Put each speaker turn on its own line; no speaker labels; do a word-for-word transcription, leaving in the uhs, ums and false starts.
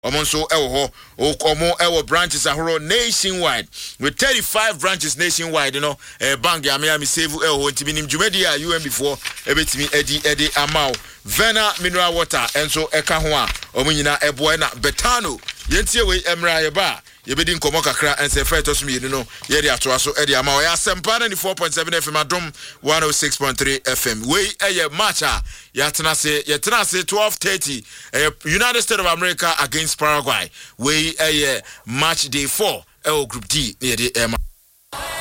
Omonso ewo ho omo ewo branches ahoro nationwide with thirty-five branches nationwide, you know. Eh bank ya me save ewo ntimi nim dwumadi a U M before ebetimi edi edi amount Vena mineral water enso eka ho a omo nyina eboy na Betano yentie we emra ye ba yebedi nkomo kakra ense feto so mi no ye de atoa so e de ama o ya sempa ninety-four point seven F M adom one oh six point three F M we eye match a ya tena se ye tena se twelve thirty United States of America against Paraguay we eye match day four e group D ye de